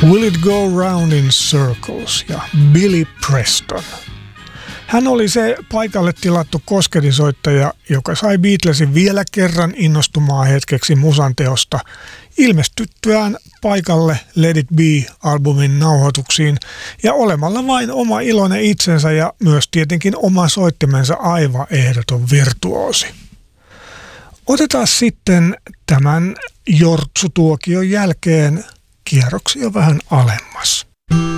Will It Go Round in Circles ja Billy Preston. Hän oli se paikalle tilattu kosketinsoittaja, joka sai Beatlesin vielä kerran innostumaan hetkeksi musanteosta ilmestyttyään paikalle Let It Be-albumin nauhoituksiin ja olemalla vain oma iloinen itsensä ja myös tietenkin oma soittimensa aivan ehdoton virtuoosi. Otetaan sitten tämän jortsutuokion jälkeen kierroksia vähän alemmas.